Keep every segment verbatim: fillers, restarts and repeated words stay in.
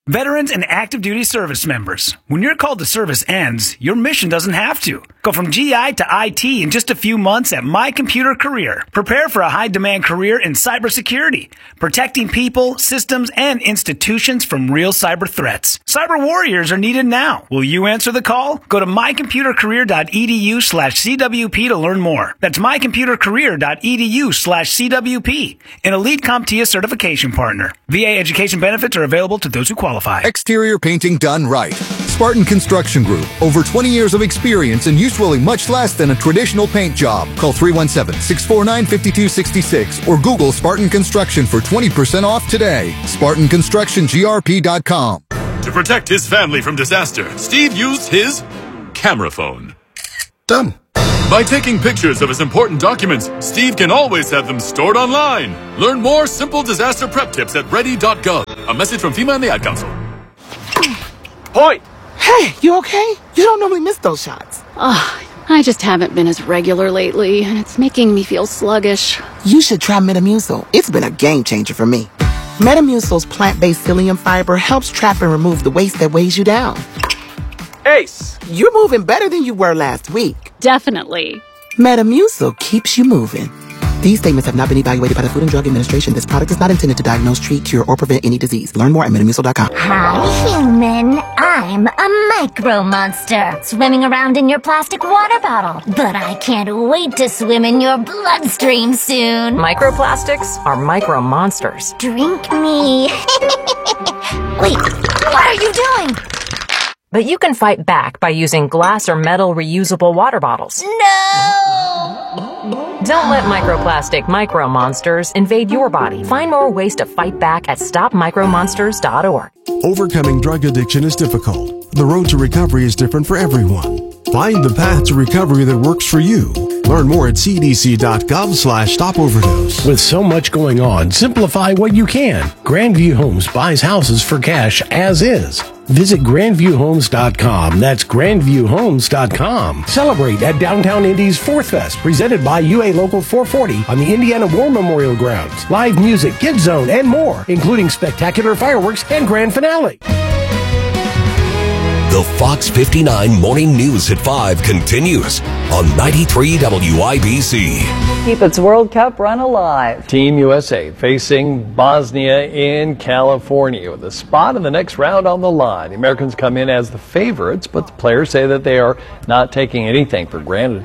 Veterans and active duty service members. When your call to service ends, your mission doesn't have to. Go from G I to I T in just a few months at My Computer Career. Prepare for a high-demand career in cybersecurity, protecting people, systems, and institutions from real cyber threats. Cyber warriors are needed now. Will you answer the call? Go to mycomputercareer.edu slash CWP to learn more. That's mycomputercareer.edu slash CWP, an elite CompTIA certification partner. V A education benefits are available to those who qualify. Exterior painting done right. Spartan Construction Group. Over twenty years of experience and usually much less than a traditional paint job. Call three one seven, six four nine, five two six six or Google Spartan Construction for twenty percent off today. Spartan Construction G R P dot com. To protect his family from disaster, Steve used his camera phone. Done. By taking pictures of his important documents, Steve can always have them stored online. Learn more simple disaster prep tips at ready dot gov. A message from FEMA and the Ad Council. Point! Hey, you okay? You don't normally miss those shots. Ugh, I just haven't been as regular lately, and it's making me feel sluggish. You should try Metamucil. It's been a game changer for me. Metamucil's plant-based psyllium fiber helps trap and remove the waste that weighs you down. Ace! You're moving better than you were last week. Definitely. Metamucil keeps you moving. These statements have not been evaluated by the Food and Drug Administration. This product is not intended to diagnose, treat, cure, or prevent any disease. Learn more at metamucil dot com. Hi, human. I'm a micro monster swimming around in your plastic water bottle. But I can't wait to swim in your bloodstream soon. Microplastics are micro monsters. Drink me. Wait, what are you doing? But you can fight back by using glass or metal reusable water bottles. No! Don't let microplastic micro monsters invade your body. Find more ways to fight back at stop micro monsters dot org. Overcoming drug addiction is difficult. The road to recovery is different for everyone. Find the path to recovery that works for you. Learn more at c d c dot gov slash stop overdose. With so much going on, simplify what you can. Grandview Homes buys houses for cash as is. Visit grandview homes dot com. That's grandview homes dot com. Celebrate at Downtown Indy's Fourth Fest, presented by U A Local four forty on the Indiana War Memorial Grounds. Live music, Kids Zone, and more, including spectacular fireworks and grand finale. The Fox fifty-nine Morning News at five continues on ninety-three W I B C. Keep its World Cup run alive. Team U S A facing Bosnia in California with a spot in the next round on the line. The Americans come in as the favorites, but the players say that they are not taking anything for granted.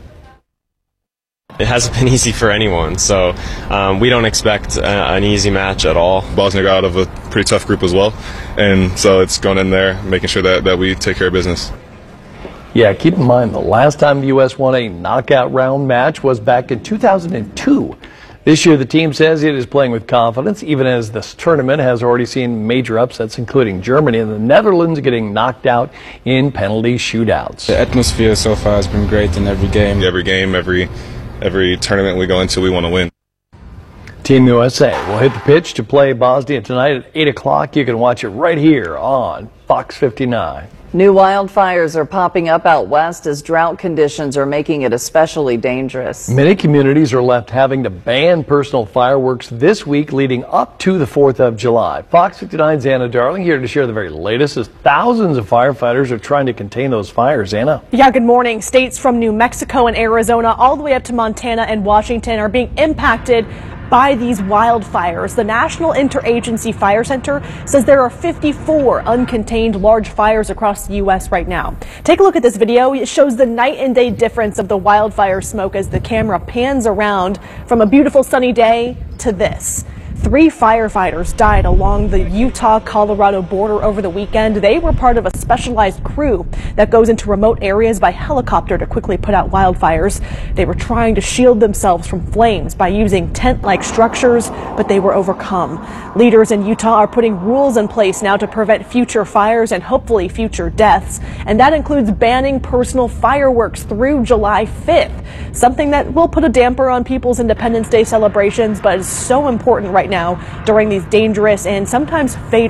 It hasn't been easy for anyone, so um, we don't expect a, an easy match at all. Bosnia got out of a pretty tough group as well, and so it's going in there, making sure that, that we take care of business. Yeah, keep in mind the last time the U S won a knockout round match was back in two thousand two. This year the team says it is playing with confidence, even as this tournament has already seen major upsets, including Germany and the Netherlands getting knocked out in penalty shootouts. The atmosphere so far has been great in every game. Every game, every every tournament we go into, we want to win. Team U S A will hit the pitch to play Bosnia tonight at eight o'clock. You can watch it right here on Fox fifty-nine. New wildfires are popping up out west as drought conditions are making it especially dangerous. Many communities are left having to ban personal fireworks this week leading up to the fourth of July. Fox fifty-nine's Anna Darling here to share the very latest as thousands of firefighters are trying to contain those fires. Anna? Yeah, good morning. States from New Mexico and Arizona all the way up to Montana and Washington are being impacted by these wildfires. The National Interagency Fire Center says there are fifty-four uncontained large fires across the U S right now. Take a look at this video. It shows the night and day difference of the wildfire smoke as the camera pans around from a beautiful sunny day to this. Three firefighters died along the Utah-Colorado border over the weekend. They were part of a specialized crew that goes into remote areas by helicopter to quickly put out wildfires. They were trying to shield themselves from flames by using tent-like structures, but they were overcome. Leaders in Utah are putting rules in place now to prevent future fires and hopefully future deaths. And that includes banning personal fireworks through July fifth, something that will put a damper on people's Independence Day celebrations, but is so important right now during these dangerous and sometimes fatal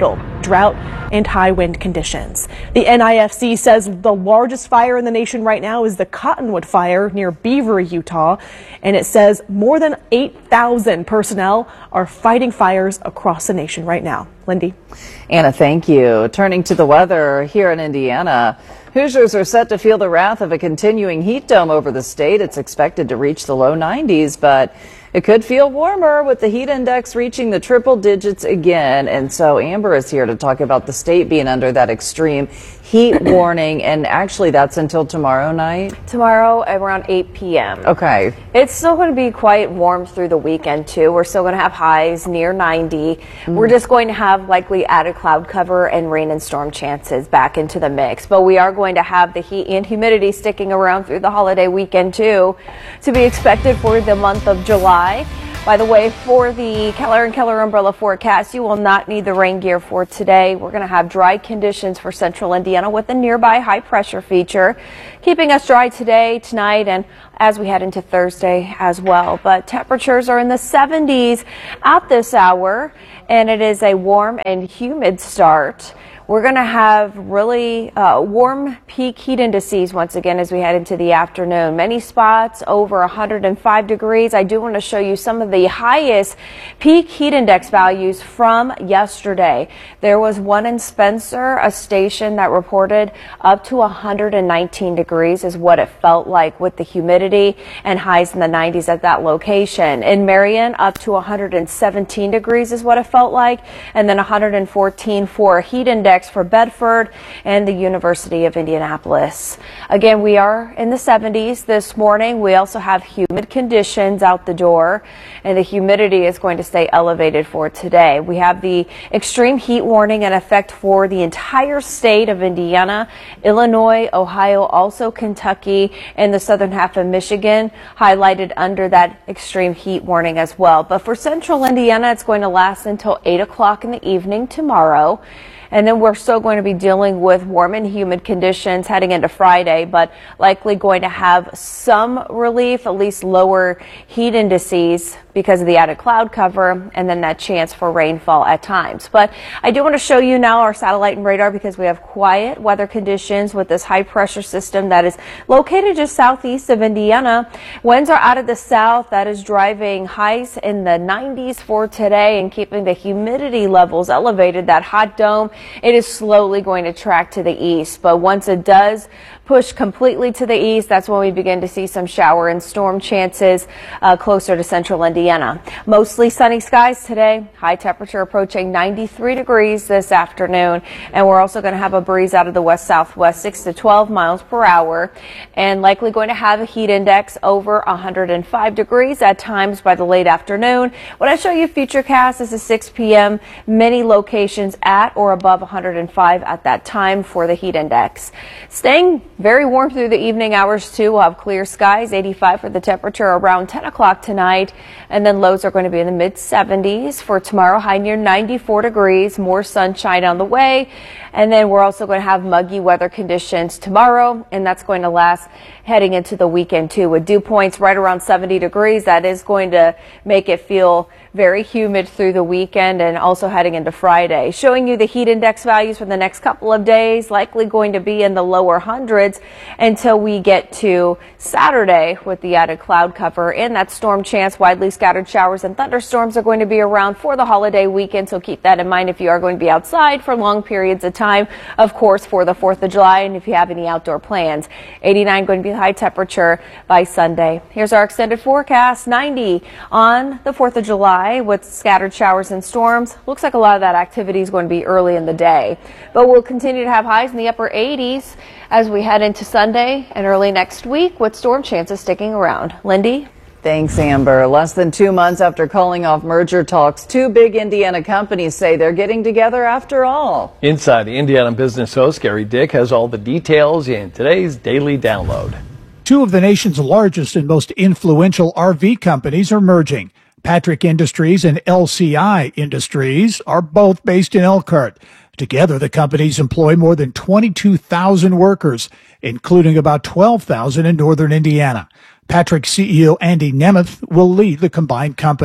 drought and high wind conditions. The N I F C says the largest fire in the nation right now is the Cottonwood Fire near Beaver, Utah, and it says more than eight thousand personnel are fighting fires across the nation right now. Lindy. Anna, thank you. Turning to the weather here in Indiana, Hoosiers are set to feel the wrath of a continuing heat dome over the state. It's expected to reach the low nineties, but it could feel warmer with the heat index reaching the triple digits again. And so Amber is here to talk about the state being under that extreme heat warning. And actually, that's until tomorrow night? Tomorrow around eight p m Okay. It's still going to be quite warm through the weekend, too. We're still going to have highs near ninety. Mm. We're just going to have likely added cloud cover and rain and storm chances back into the mix. But we are going to have the heat and humidity sticking around through the holiday weekend, too, to be expected for the month of July. By the way, for the Keller and Keller umbrella forecast, you will not need the rain gear for today. We're going to have dry conditions for central Indiana with a nearby high pressure feature, keeping us dry today, tonight, and as we head into Thursday as well. But temperatures are in the seventies at this hour, and it is a warm and humid start. We're going to have really uh, warm peak heat indices once again as we head into the afternoon. Many spots over one hundred five degrees. I do want to show you some of the highest peak heat index values from yesterday. There was one in Spencer, a station that reported up to one hundred nineteen degrees is what it felt like with the humidity and highs in the nineties at that location. In Marion, up to one hundred seventeen degrees is what it felt like, and then one hundred fourteen for heat index for Bedford and the University of Indianapolis. Again, we are in the seventies this morning. We also have humid conditions out the door, and the humidity is going to stay elevated for today. We have the extreme heat warning in effect for the entire state of Indiana, Illinois, Ohio, also Kentucky, and the southern half of Michigan, highlighted under that extreme heat warning as well. But for central Indiana, it's going to last until eight o'clock in the evening tomorrow. And then we're still going to be dealing with warm and humid conditions heading into Friday, but likely going to have some relief, at least lower heat indices because of the added cloud cover and then that chance for rainfall at times. But I do want to show you now our satellite and radar because we have quiet weather conditions with this high pressure system that is located just southeast of Indiana. Winds are out of the south. That is driving highs in the nineties for today and keeping the humidity levels elevated. That hot dome, it is slowly going to track to the east, but once it does push completely to the east, that's when we begin to see some shower and storm chances uh, closer to central Indiana. Mostly sunny skies today, high temperature approaching ninety-three degrees this afternoon, and we're also going to have a breeze out of the west southwest, six to twelve miles per hour, and likely going to have a heat index over one hundred five degrees at times by the late afternoon. When I show you futurecast, this is six p m Many locations at or above one hundred five at that time for the heat index. Staying very warm through the evening hours too. We'll have clear skies, eighty-five for the temperature around ten o'clock tonight, and then lows are going to be in the mid seventies for tomorrow, high near ninety-four degrees, more sunshine on the way. And then we're also going to have muggy weather conditions tomorrow, and that's going to last heading into the weekend too, with dew points right around seventy degrees. That is going to make it feel very humid through the weekend and also heading into Friday. Showing you the heat index values for the next couple of days, likely going to be in the lower hundreds until we get to Saturday with the added cloud cover and that storm chance. Widely scattered showers and thunderstorms are going to be around for the holiday weekend, so keep that in mind if you are going to be outside for long periods of time, of course, for the fourth of July, and if you have any outdoor plans. eighty-nine going to be the high temperature by Sunday. Here's our extended forecast. ninety on the fourth of July with scattered showers and storms. Looks like a lot of that activity is going to be early in the day, but we'll continue to have highs in the upper eighties as we head into Sunday and early next week with storm chances sticking around. Lindy? Thanks, Amber. Less than two months after calling off merger talks, two big Indiana companies say they're getting together after all. Inside the Indiana Business Host, Gary Dick has all the details in today's Daily Download. Two of the nation's largest and most influential R V companies are merging. Patrick Industries and L C I Industries are both based in Elkhart. Together, the companies employ more than twenty-two thousand workers, including about twelve thousand in northern Indiana. Patrick C E O Andy Nemeth will lead the combined company.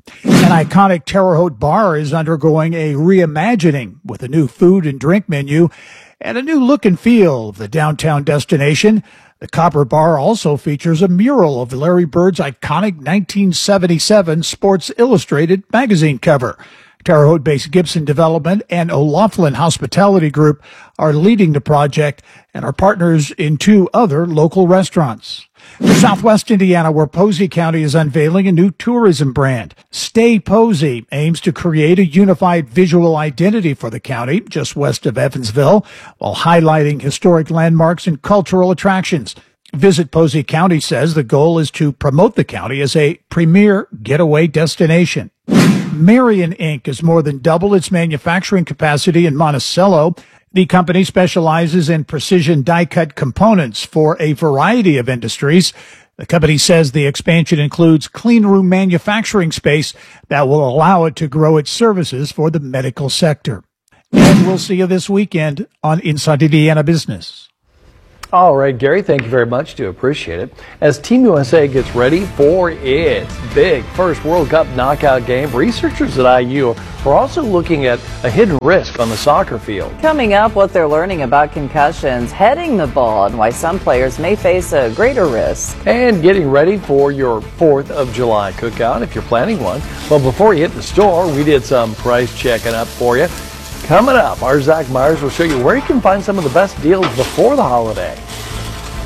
An iconic Terre Haute bar is undergoing a reimagining with a new food and drink menu and a new look and feel of the downtown destination. The Copper Bar also features a mural of Larry Bird's iconic nineteen seventy-seven Sports Illustrated magazine cover. Terre Haute-based Gibson Development and O'Laughlin Hospitality Group are leading the project and are partners in two other local restaurants. To Southwest Indiana, where Posey County is unveiling a new tourism brand. Stay Posey aims to create a unified visual identity for the county just west of Evansville, while highlighting historic landmarks and cultural attractions. Visit Posey County says the goal is to promote the county as a premier getaway destination. Marion Incorporated has more than doubled its manufacturing capacity in Monticello. The company specializes in precision die-cut components for a variety of industries. The company says the expansion includes clean room manufacturing space that will allow it to grow its services for the medical sector. And we'll see you this weekend on Inside Indiana Business. All right, Gary, thank you very much. Do appreciate it. As Team U S A gets ready for its big first World Cup knockout game, researchers at I U are also looking at a hidden risk on the soccer field. Coming up, what they're learning about concussions, heading the ball, and why some players may face a greater risk. And getting ready for your fourth of July cookout, if you're planning one. Well, before you hit the store, we did some price checking up for you. Coming up, our Zach Myers will show you where you can find some of the best deals before the holiday.